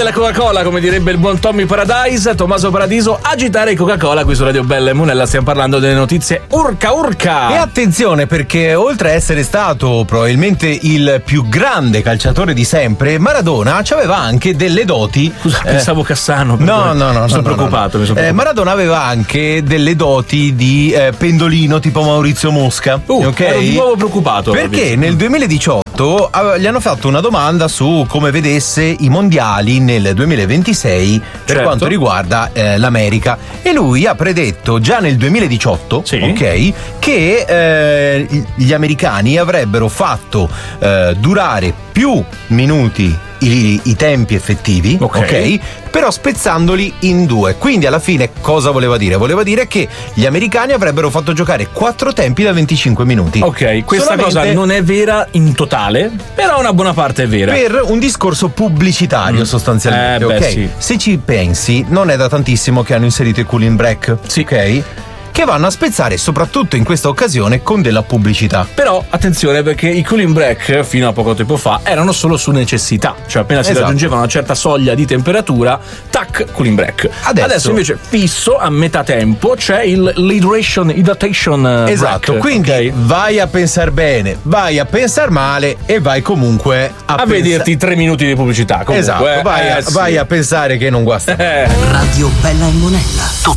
della Coca-Cola, come direbbe il buon Tommy Paradise, Tommaso Paradiso, agitare Coca-Cola qui su Radio Bella e Monella. Stiamo parlando delle notizie urca. E attenzione, perché oltre a essere stato probabilmente il più grande calciatore di sempre, Maradona aveva anche delle doti. Scusa, pensavo Cassano. No, mi sono preoccupato. Maradona aveva anche delle doti di pendolino tipo Maurizio Mosca. Ok? Ero di nuovo preoccupato. Perché nel 2018 gli hanno fatto una domanda su come vedesse i mondiali nel 2026 per quanto riguarda l'America, e lui ha predetto già nel 2018 ok, che gli americani avrebbero fatto durare più minuti i tempi effettivi, ok, però spezzandoli in due. Quindi alla fine cosa voleva dire? Voleva dire che gli americani avrebbero fatto giocare 4 tempi da 25 minuti. Ok, questa cosa non è vera in totale, però una buona parte è vera. Per un discorso pubblicitario sostanzialmente, ok? Sì. Se ci pensi, non è da tantissimo che hanno inserito i cooling break, ok? Che vanno a spezzare soprattutto in questa occasione con della pubblicità. Però attenzione, perché i cooling break fino a poco tempo fa erano solo su necessità, cioè appena si raggiungeva una certa soglia di temperatura, tac, cooling break. Adesso invece fisso a metà tempo c'è il hydratation esatto, break, quindi vai a pensare bene, vai a pensare male e vai comunque a vederti 3 minuti di pubblicità. Comunque, esatto, vai a pensare che non guasta. Radio Bella e Monella.